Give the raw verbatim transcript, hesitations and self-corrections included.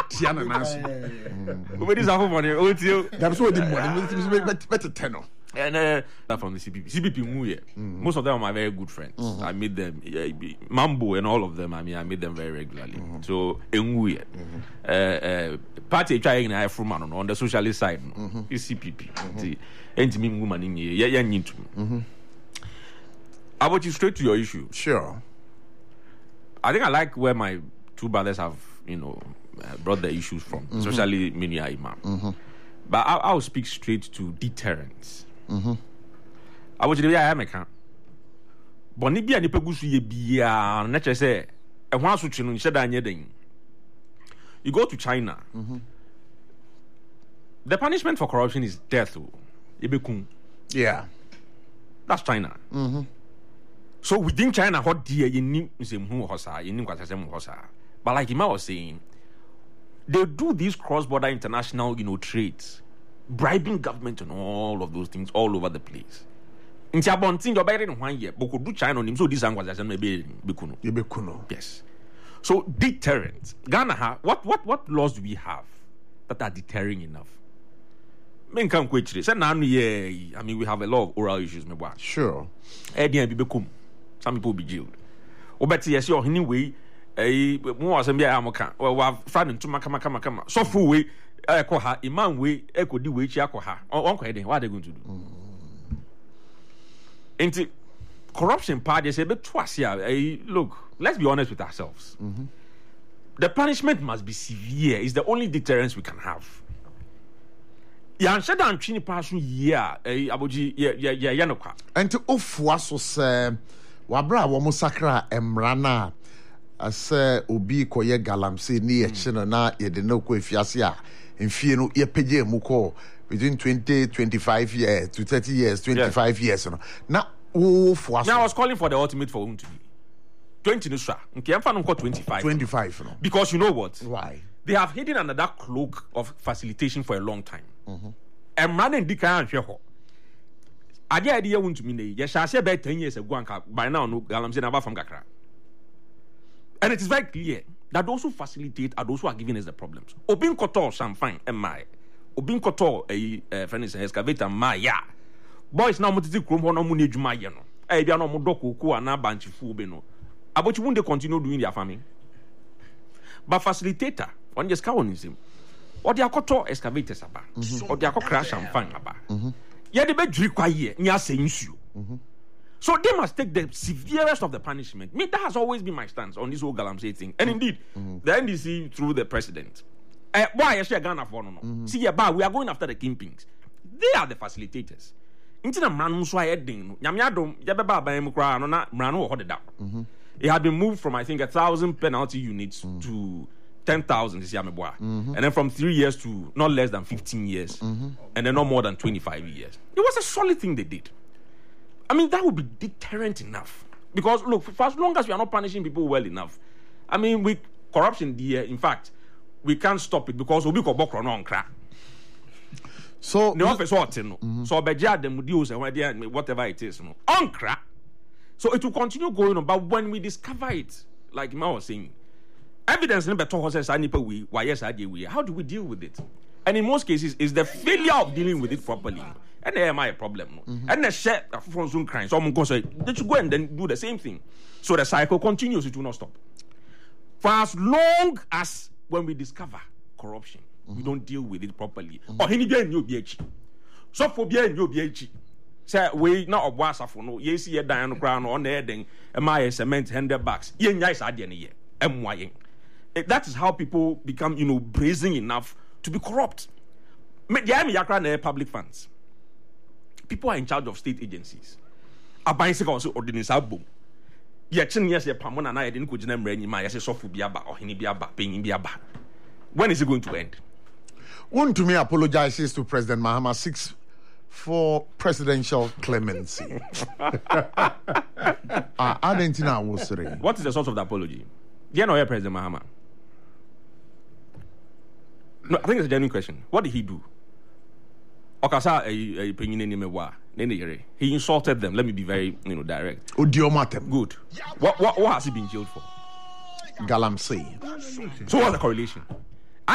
Tiana Nancy. What is our money? Oh, you. That's what the money better tenor. And uh, from the C P P. C P P, mm. most of them are my very good friends. Mm-hmm. I meet them, yeah, Mambo and all of them. I mean, I meet them very regularly. Mm-hmm. So, mm-hmm. uh, uh, party trying to from on the socialist side, mm-hmm. is C P P. And me, woman in here, yeah, yeah, need to. I want you straight to your issue. Sure. I think I like where my two brothers have, you know, uh, brought the issues from, mm-hmm. especially Minia Imam. Mm-hmm. But I'll, I'll speak straight to deterrence. Mm-hmm. I want you to be a American. But ni bia ni pegusu ye bia na che say e ho asotwe no nhyeda anye den. You go to China. Mm-hmm. The punishment for corruption is death. Yeah. That's China. Mm-hmm. So within China, what dear you need nsem hu hosa, you need kwasasem hosa. But like Ima was saying, they do these cross-border international, you know, trades, bribing government and all of those things all over the place. In Chabontin, you're better in one year, but could do China on him, so this was as maybe Bikuno. Yes. So deterrent. Ghana, ha, what what what laws do we have that are deterring enough? Men come quickly. Say now, yeah, I mean, we have a lot of oral issues, maybe. Sure. Some people be jailed. Or better, yes, you're anyway. Eh, more as a mere Amoka, or we have friend to Makama Kama Kama. So, full way, echo her, Imam way, echo the way, Chiako her, or Uncle Heading. What are they going to do? Ain't it corruption party? Say, but twice here. Look, let's be honest with ourselves. Mm-hmm. The punishment must be severe. It's the only deterrence we can have. Ya nhyɛ da ntwe nipa so yie a abogi ya ya ya nokwa enti ofua so se wabra wo mo sakra emra na ase obi koye galamse ni ye chi no na ye de no ko afiase a mfie no ye pege mu ko between twenty twenty-five years to thirty years twenty-five yeah. years no na ofua so now I was calling for the ultimate for whom to be twenty no sha nke emfa no ko twenty-five twenty-five no because you know what why they have hidden under that cloak of facilitation for a long time. Mm-hmm. And man and Dick and Sheho. I get idea won't to me. Yes, I said about ten years ago, by now, no Galamse never from Gakra. And it is very clear that those who facilitate are those who are giving us the problems. Obin Kotor, some fine, and my Obin Kotor, a friend excavator, my ya. Boys now multi chrome on Muni Jumayano. I be no Modoko, who are now banchi fubeno. About you won't they continue doing their farming. But facilitator, on just cowonism. Or the akoto excavators aba, or the akok crash and fan aba. Yeah, the bed require nya saying you. So they must take the severest of the punishment. Me, that has always been my stance on this whole Galamsey thing. And indeed, mm-hmm. the N D C through the president. Uh, why is she Ghana for no? Mm-hmm. See, yeah, we are going after the kingpins. They are the facilitators. Intina mranu so ayedin. Nyamiadom yabeba ba em kra no na mranu hold it down. It had been moved from I think a thousand penalty units mm-hmm. to ten thousand this year, mm-hmm. and then from three years to not less than fifteen years, mm-hmm. and then not more than twenty-five years. It was a solid thing they did. I mean, that would be deterrent enough. Because, look, for as long as we are not punishing people well enough, I mean, with corruption, the, uh, in fact, we can't stop it because we can book on crack. So, the office, mm-hmm. so, whatever it is, on crack. So, it will continue going on, but when we discover it, like I was saying, evidence never told us we why yes I did we how do we deal with it? And in most cases is the failure of dealing with it properly. And there am I a problem. Mm-hmm. And the share from some crime. Someone goes say they should go and then do the same thing. So the cycle continues, it will not stop. For as long as when we discover corruption, mm-hmm. we don't deal with it properly. Or any day new B H. So for B new B H. Say we not a boss for no yes ye down crown on the heading am I a cement hundred bucks. Ye nice idea ye. M Y. That is how people become, you know, brazen enough to be corrupt. Public funds. People are in charge of state agencies. A bicycle also ordinance album. Yet, yes, a Pamona and I didn't could name any my soft biaba or hinibiaba, paying biaba. When is it going to end? One to me apologizes to President Mahama six for presidential clemency. uh, Argentina was saying. What is the source of the apology? Do you know President Mahama? No, I think it's a genuine question. What did he do? Okasa a penny name he insulted them. Let me be very, you know, direct. Udiomatem. Good. What what what has he been jailed for? Galamsey. So what's the correlation?